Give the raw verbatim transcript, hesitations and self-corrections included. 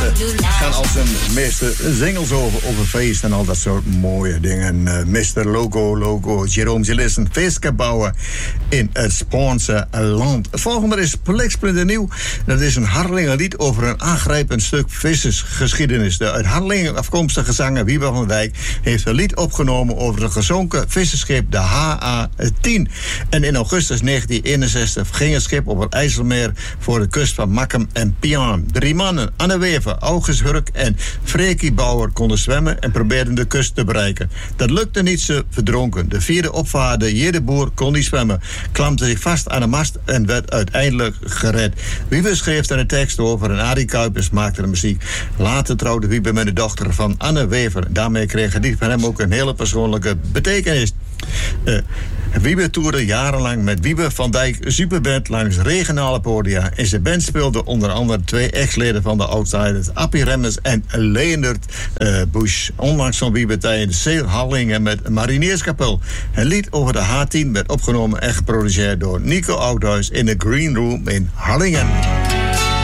gaan al zijn meeste singles over, over feest en al dat soort mooie dingen. Uh, mister Logo, Logo, Jerome Gillissen, feestje bouwen in het Spaanse land. Het volgende is Pliksplinternieuw. Dat is een Harlingenlied over een aangrijpend stuk vissersgeschiedenis. De uit Harlingen afkomstige zanger Wiebe van Dijk heeft een lied opgenomen over een gezonken visserschip, de H A tien. En in augustus negentien eenenzestig ging het schip op het IJsselmeer voor de kust van Makkum en Pian. Drie mannen, Anne Wever, August Hurk en Freekie Bauer, konden zwemmen en probeerden de kust te bereiken. Dat lukte niet, ze verdronken. De vierde opvaarder, Jede Boer, kon niet zwemmen, klampte zich vast aan de mast en werd uiteindelijk gered. Wiebe schreef er een tekst over en Arie Kuipers maakte de muziek. Later trouwde Wiebe met de dochter van Anne Wever. Daarmee kreeg het lied van hem ook een hele persoonlijke betekenis. Uh, Wiebe toerde jarenlang met Wiebe van Dijk Superband langs regionale podia. In zijn band speelden onder andere twee ex-leden van de Outsiders, Appie Remmers en Leendert uh, Bush. Onlangs van Wiebe tijdens Zeel Hallingen met Marineerskapel. Het lied over de H tien werd opgenomen en geproduceerd door Nico Oudhuis in de Green Room in Hallingen.